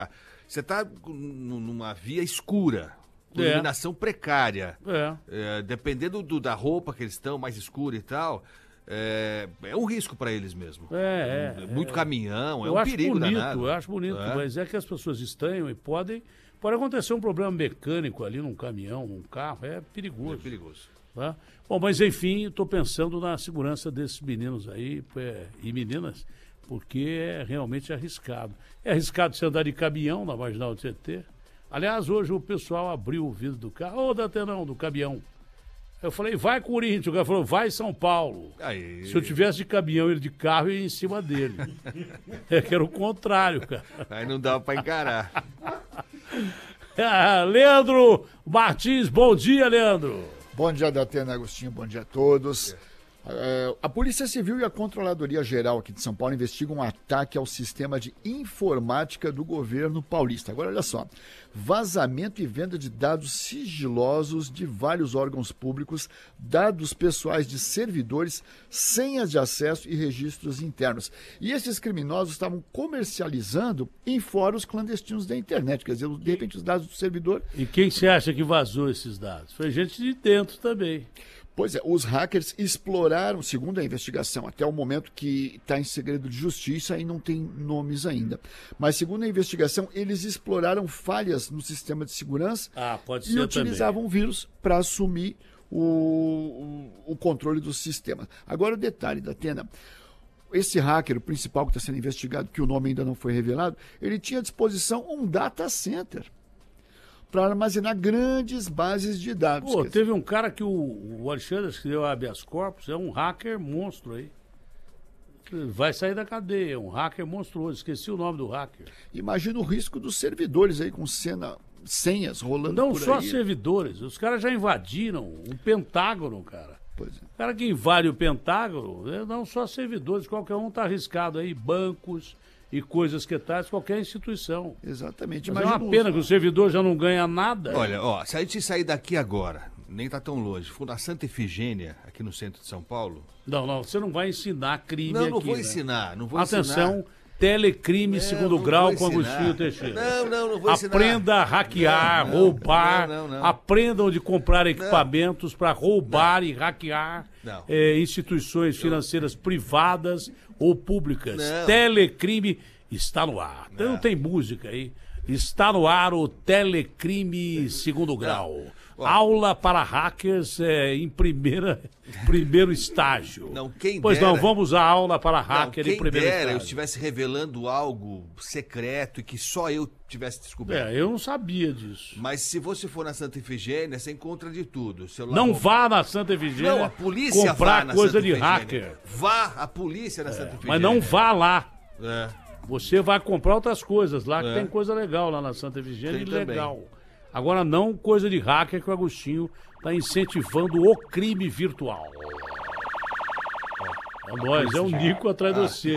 Você está numa via escura, com iluminação precária. Dependendo da roupa que eles estão, mais escura e tal, é um risco para eles mesmo. Muito caminhão, é um perigo danado. Eu acho bonito, mas é que as pessoas estranham e pode acontecer um problema mecânico ali num caminhão, num carro, é perigoso. É perigoso. Tá? Bom, mas enfim, estou pensando na segurança desses meninos aí e meninas, porque é realmente arriscado. É arriscado você andar de caminhão na Marginal Tietê. Aliás, hoje o pessoal abriu o vidro do carro. Ô, Datenão, do caminhão. Eu falei, vai Corinthians. O cara falou, vai São Paulo. Aí. Se eu tivesse de caminhão e ele de carro, eu ia em cima dele. Que era o contrário, cara. Aí não dava para encarar. Leandro Martins, bom dia, Leandro. Bom dia, Datena, Agostinho, bom dia a todos. A Polícia Civil e a Controladoria Geral aqui de São Paulo investigam um ataque ao sistema de informática do governo paulista. Agora, olha só, vazamento e venda de dados sigilosos de vários órgãos públicos, dados pessoais de servidores, senhas de acesso e registros internos. E esses criminosos estavam comercializando em fóruns clandestinos da internet, quer dizer, de repente os dados do servidor... E quem você acha que vazou esses dados? Foi gente de dentro também. Pois é, os hackers exploraram, segundo a investigação, até o momento que está em segredo de justiça e não tem nomes ainda. Mas, segundo a investigação, eles exploraram falhas no sistema de segurança e utilizavam vírus para assumir o controle do sistema. Agora, o detalhe, Datena. Esse hacker, o principal que está sendo investigado, que o nome ainda não foi revelado, ele tinha à disposição um data center para armazenar grandes bases de dados. Pô, teve um cara que o Alexandre escreveu habeas corpus, é um hacker monstro aí. Vai sair da cadeia, um hacker monstruoso, esqueci o nome do hacker. Imagina o risco dos servidores aí com senhas rolando não por aí. Não só servidores, os caras já invadiram o Pentágono, cara. Pois é. O cara que invade o Pentágono, não só servidores, qualquer um tá arriscado aí, bancos e coisas que tais, qualquer instituição. Exatamente. Mas é uma pena que o servidor já não ganha nada. Olha, se a gente sair daqui agora, nem tá tão longe, for na Santa Efigênia, aqui no centro de São Paulo... Não, você não vai ensinar crime aqui. Não vou ensinar, não vou Atenção, ensinar. Telecrime segundo grau com Agostinho Teixeira. Não vou ensinar. Aprenda a hackear, roubar, aprenda onde comprar equipamentos para roubar e hackear instituições financeiras privadas ou públicas. Telecrime está no ar. Não tem música aí. Está no ar o Telecrime segundo grau. Aula para hackers em primeiro estágio. Vamos à aula para hacker em primeiro estágio. Eu estivesse revelando algo secreto e que só eu tivesse descoberto. Eu não sabia disso. Mas se você for na Santa Efigênia, você encontra de tudo. Não vá na Santa Efigênia. Não, a polícia comprar vá coisa na Santa de Efigênia. hacker. Vá a polícia na Santa Efigênia. Mas não vá lá. Você vai comprar outras coisas lá, que tem coisa legal lá na Santa Efigênia e legal. Agora não coisa de hacker que o Agostinho está incentivando o crime virtual. É nóis, é o Nico atrás de você.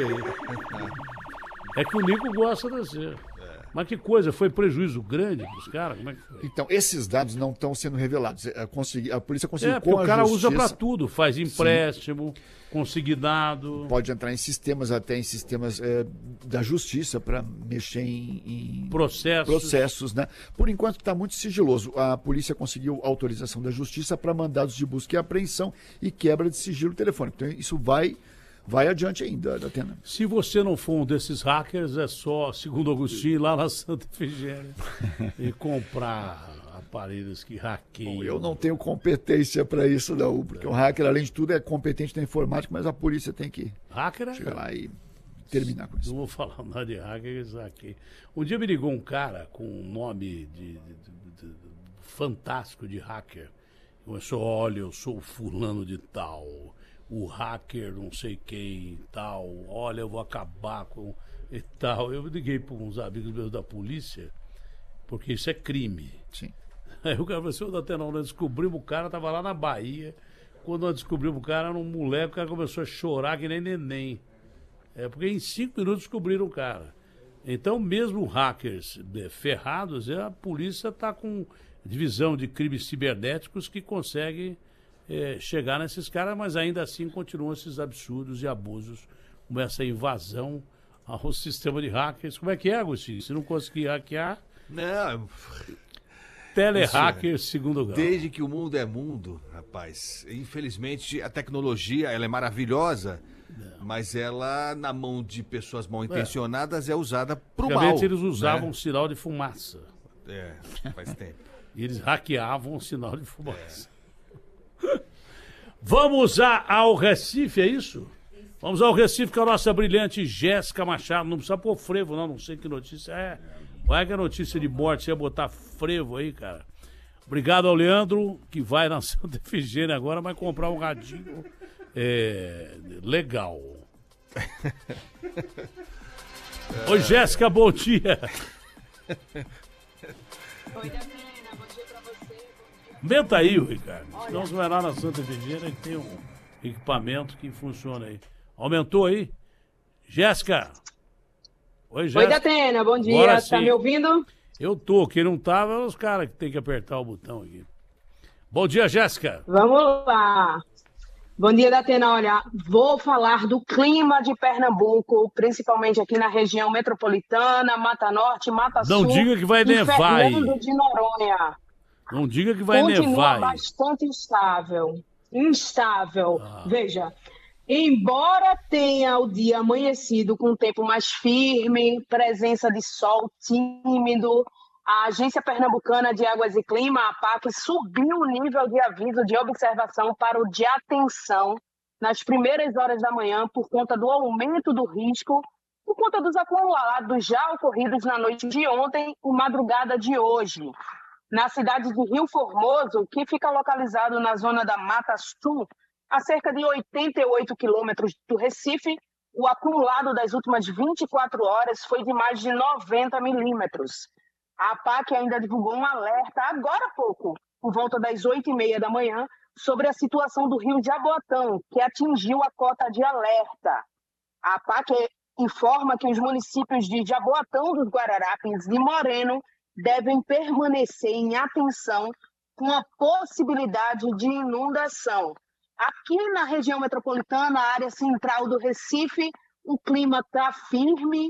É que o Nico gosta de você. Mas que coisa, foi prejuízo grande para os caras? Como é que foi? Então, esses dados não estão sendo revelados. A polícia conseguiu com a o cara justiça... usa para tudo, faz empréstimo, consignado. Pode entrar em sistemas, até em sistemas da justiça para mexer em processos, né? Por enquanto está muito sigiloso. A polícia conseguiu autorização da justiça para mandados de busca e apreensão e quebra de sigilo telefônico. Então isso vai adiante ainda, Datena. Se você não for um desses hackers, é só, segundo Agostinho, ir lá na Santa Efigênia e comprar aparelhos que hackeiam. Bom, eu não tenho competência para isso, não, porque o hacker, além de tudo, é competente na informática, mas a polícia tem que chegar lá e terminar com isso. Não vou falar nada de hacker, hackeiam. Um dia me ligou um cara com um nome de fantástico de hacker. Começou, olha, eu sou fulano de tal, o hacker não sei quem tal, olha, eu vou acabar com e tal. Eu liguei para uns amigos meus da polícia, porque isso é crime. Sim. Aí o cara falou assim, nós descobrimos o cara, tava lá na Bahia, quando nós descobrimos o cara, era um moleque, o cara começou a chorar que nem neném. Porque em 5 minutos descobriram o cara. Então, mesmo hackers ferrados, a polícia está com divisão de crimes cibernéticos que consegue chegar nesses caras, mas ainda assim continuam esses absurdos e abusos, como essa invasão ao sistema de hackers. Como é que é, Agostinho? Se não conseguir hackear... Não... Telehacker segundo grau. Desde que o mundo é mundo, rapaz, infelizmente a tecnologia ela é maravilhosa, mas ela, na mão de pessoas mal intencionadas, é usada pro mal. Realmente eles usavam sinal de fumaça. Faz tempo. E eles hackeavam o sinal de fumaça. Vamos ao Recife, é isso? Vamos ao Recife com a nossa brilhante Jéssica Machado. Não precisa pôr frevo, não sei que notícia é. Vai que a notícia de morte, você ia botar frevo aí, cara. Obrigado ao Leandro, que vai na Santa Efigênia agora, vai comprar um radinho legal. Oi, Jéssica, bom dia. Oi, Datena, bom dia pra você. Aumenta aí, Ricardo. Senão você vai lá na Santa Efigênia que tem um equipamento que funciona aí. Aumentou aí? Jéssica. Oi, Jéssica. Oi, Datena, bom dia. Agora tá sim. me ouvindo? Eu tô. Quem não tava é os caras que tem que apertar o botão aqui. Bom dia, Jéssica. Vamos lá. Bom dia, Datena. Olha, vou falar do clima de Pernambuco, principalmente aqui na região metropolitana, Mata Norte, Mata Sul. Não diga que vai nevar aí. Fernando de Noronha. Não diga que vai Continua nevar aí. bastante instável. Veja, embora tenha o dia amanhecido com um tempo mais firme, presença de sol tímido, a Agência Pernambucana de Águas e Clima, a APAC, subiu o nível de aviso de observação para o de atenção nas primeiras horas da manhã por conta do aumento do risco, por conta dos acumulados já ocorridos na noite de ontem e madrugada de hoje. Na cidade de Rio Formoso, que fica localizado na zona da Mata Sul, a cerca de 88 quilômetros do Recife, o acumulado das últimas 24 horas foi de mais de 90 milímetros. A APAC ainda divulgou um alerta agora há pouco, por volta das 8h30 da manhã, sobre a situação do rio Jaboatão, que atingiu a cota de alerta. A APAC informa que os municípios de Jaboatão dos Guararapes e Moreno devem permanecer em atenção com a possibilidade de inundação. Aqui na região metropolitana, a área central do Recife, o clima está firme,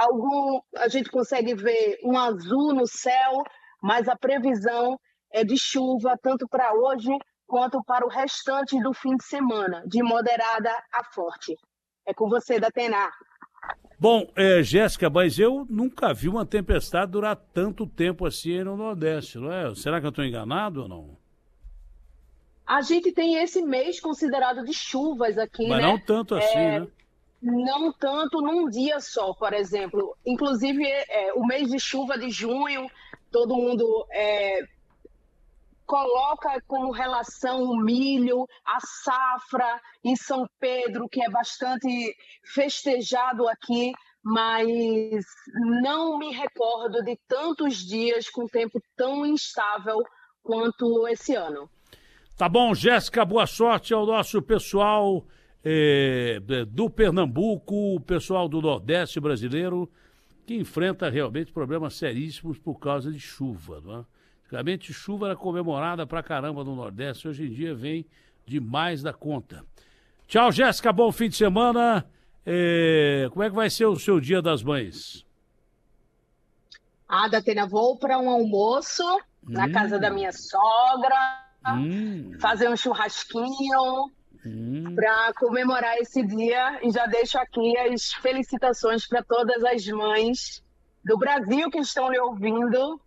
a gente consegue ver um azul no céu, mas a previsão é de chuva tanto para hoje quanto para o restante do fim de semana, de moderada a forte. É com você, Datena. Bom, Jéssica, mas eu nunca vi uma tempestade durar tanto tempo assim no Nordeste, não é? Será que eu estou enganado ou não? A gente tem esse mês considerado de chuvas aqui, mas né? Não tanto assim, né? Não tanto num dia só, por exemplo. Inclusive, o mês de chuva de junho, todo mundo coloca como relação o milho, a safra em São Pedro, que é bastante festejado aqui, mas não me recordo de tantos dias com tempo tão instável quanto esse ano. Tá bom, Jéssica, boa sorte ao nosso pessoal do Pernambuco, o pessoal do Nordeste brasileiro, que enfrenta realmente problemas seríssimos por causa de chuva, não é? Antigamente chuva era comemorada pra caramba no Nordeste, hoje em dia vem demais da conta. Tchau, Jéssica, bom fim de semana. Como é que vai ser o seu Dia das Mães? Datena, vou para um almoço na casa da minha sogra, fazer um churrasquinho para comemorar esse dia, e já deixo aqui as felicitações para todas as mães do Brasil que estão lhe ouvindo.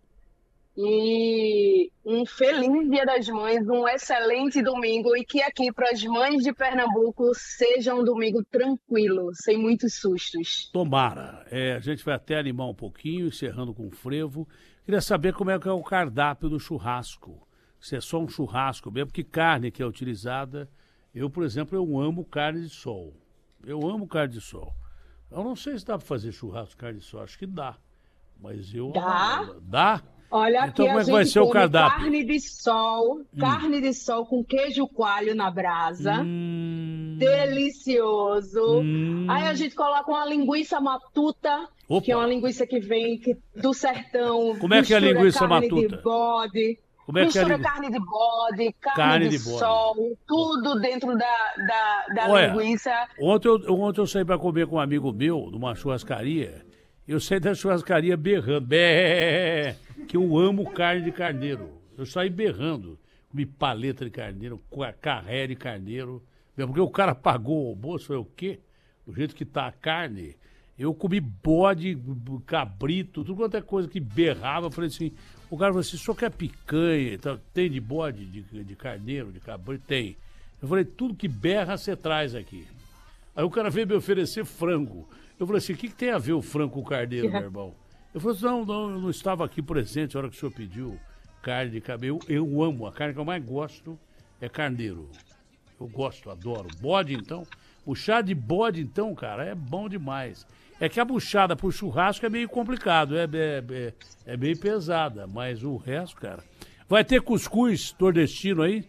E um feliz Dia das Mães, um excelente domingo, e que aqui para as mães de Pernambuco seja um domingo tranquilo, sem muitos sustos. Tomara. A gente vai até animar um pouquinho, encerrando com frevo. Queria saber como é que é o cardápio do churrasco. Se é só um churrasco mesmo, porque carne que é utilizada, eu, por exemplo, eu amo carne de sol. Eu amo carne de sol. Eu não sei se dá para fazer churrasco de carne de sol, acho que dá. Mas eu... Dá? Olha, então, aqui como é que vai ser o cardápio? Carne de sol com queijo coalho na brasa. Delicioso. Aí a gente coloca uma linguiça matuta, que é uma linguiça que vem do sertão. Como é que é a linguiça matuta? De bode. Como é mistura carne de bode, carne de sol, tudo dentro da linguiça. Ontem eu saí para comer com um amigo meu, numa churrascaria. Eu saí da churrascaria berrando, que eu amo carne de carneiro. Eu saí berrando, comi paleta de carneiro, carré de carneiro, porque o cara pagou o almoço, foi o quê? Do jeito que tá a carne. Eu comi bode, cabrito, tudo quanto é coisa que berrava. Eu falei assim, o cara falou assim, só quer picanha, tem de bode, de carneiro, de cabrito? Tem. Eu falei, tudo que berra você traz aqui. Aí o cara veio me oferecer frango. Eu falei assim, o que tem a ver o frango com o carneiro, meu irmão? Eu falei assim, não, eu não estava aqui presente na hora que o senhor pediu carne de carneiro. Eu amo, a carne que eu mais gosto é carneiro. Eu gosto, adoro. Bode, então, buchada de bode, então, cara, é bom demais. É que a buchada pro churrasco é meio complicado, é meio pesada, mas o resto, cara... Vai ter cuscuz nordestino aí?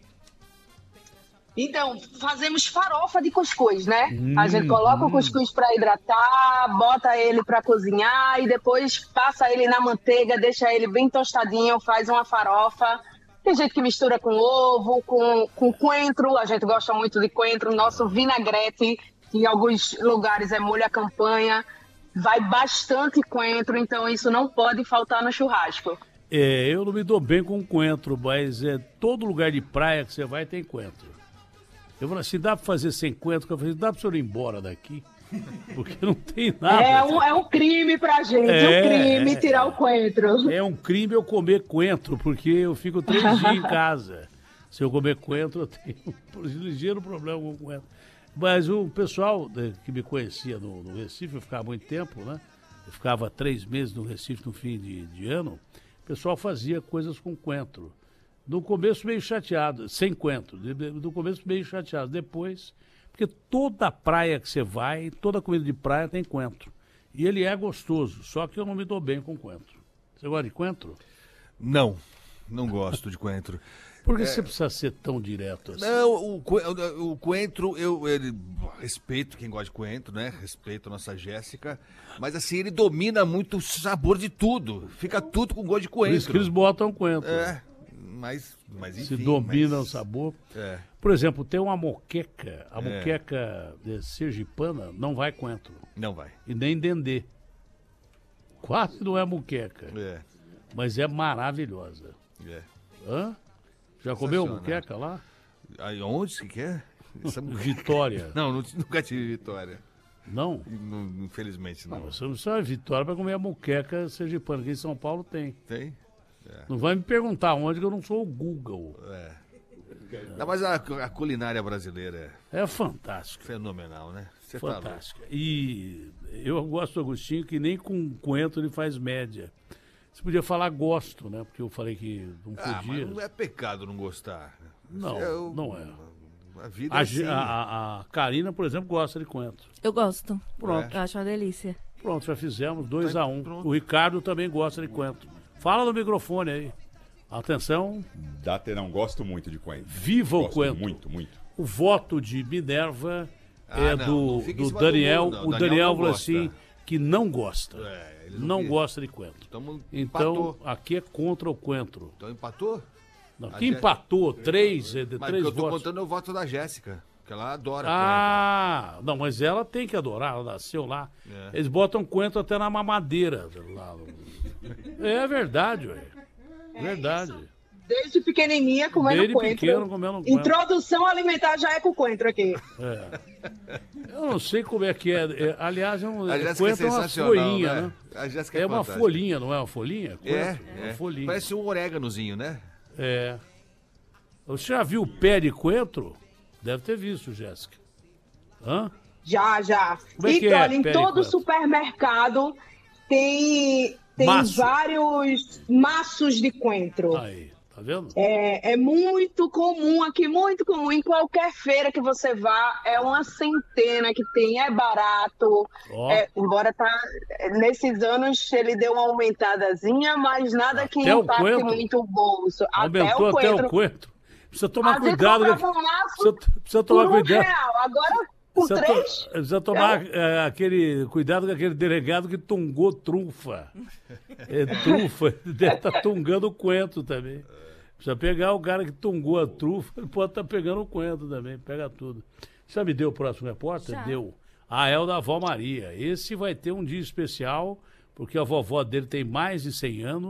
Então, fazemos farofa de cuscuz, né? A gente coloca o cuscuz para hidratar, bota ele para cozinhar e depois passa ele na manteiga, deixa ele bem tostadinho, faz uma farofa. Tem gente que mistura com ovo, com coentro, a gente gosta muito de coentro. Nosso vinagrete, que em alguns lugares é molho à campanha, vai bastante coentro, então isso não pode faltar no churrasco. Eu não me dou bem com coentro, mas todo lugar de praia que você vai tem coentro. Eu falei assim, dá pra fazer sem coentro? Eu falei, dá pra senhor ir embora daqui? Porque não tem nada. É um crime pra gente, um crime tirar o coentro. É um crime eu comer coentro, porque eu fico 3 dias em casa. Se eu comer coentro, eu tenho um ligeiro problema com coentro. Mas o pessoal que me conhecia no Recife, eu ficava muito tempo, né? Eu ficava 3 meses no Recife no fim de ano. O pessoal fazia coisas com coentro. No começo meio chateado, sem coentro. No começo meio chateado. Depois, porque toda praia que você vai, toda comida de praia tem coentro. E ele é gostoso, só que eu não me dou bem com coentro. Você gosta de coentro? Não gosto de coentro. Por que você precisa ser tão direto assim? Não, o coentro, eu respeito quem gosta de coentro, né? Respeito a nossa Jéssica. Mas assim, ele domina muito o sabor de tudo. Fica tudo com gosto de coentro. Por isso que eles botam coentro. Mas enfim... Se domina o sabor. Por exemplo, tem uma moqueca. A moqueca sergipana não vai coentro. Não vai. E nem dendê. Quase não é moqueca. Mas é maravilhosa. Hã? Já comeu moqueca lá? Aí, onde se quer? Vitória. Não, nunca tive Vitória. Não? Infelizmente não. Você não precisa de Vitória para comer a moqueca sergipana. Aqui em São Paulo tem. Tem? Não vai me perguntar onde, que eu não sou o Google. Não, mas a culinária brasileira é fantástica. Fenomenal, né? Você fantástica. Tá, e eu gosto do Agostinho, que nem com coentro ele faz média. Você podia falar gosto, né? Porque eu falei que não podia. Mas não é pecado não gostar. Não, não é. A vida é assim. A Karina, por exemplo, gosta de coentro. Eu gosto. Pronto. Eu acho uma delícia. Pronto, já fizemos 2-1. O Ricardo também gosta de coentro. Fala no microfone aí. Atenção. Não gosto muito de coentro. Viva o coentro. Muito, muito. O voto de Minerva do Daniel. O Daniel falou assim que não gosta. Não gosta de coentro. Então, aqui é contra o coentro. Então empatou? Não, que empatou? 3 votos. Mas eu tô contando o voto da Jéssica, que ela adora coentro. Não, mas ela tem que adorar, ela nasceu lá. Eles botam coentro até na mamadeira. Lá. É verdade, ué. Verdade. Desde pequenininha comendo coentro. Introdução alimentar já é com coentro aqui. Eu não sei como é que é. Aliás, coentro é uma folhinha, né? A Jéssica é uma folhinha, não é uma folhinha? É uma folhinha. Parece um oréganozinho, né? Você já viu o pé de coentro? Deve ter visto, Jéssica. Hã? Já. Como é que olha, em todo supermercado tem vários maços de coentro. Aí, tá vendo? É muito comum aqui, muito comum. Em qualquer feira que você vá, é uma centena que tem, é barato. Embora nesses anos ele deu uma aumentadazinha, mas nada que impacte muito o bolso. Aumentou até o coentro. Precisa tomar cuidado. Precisa tomar cuidado. Agora... Precisa tomar aquele cuidado com aquele delegado que tungou trufa. Trufa, deve estar tungando o coentro também. Precisa pegar o cara que tungou a trufa, ele pode estar pegando o coentro também, pega tudo. Já me deu o próximo repórter? Já. Deu. É o da avó Maria. Esse vai ter um dia especial, porque a vovó dele tem mais de 100 anos.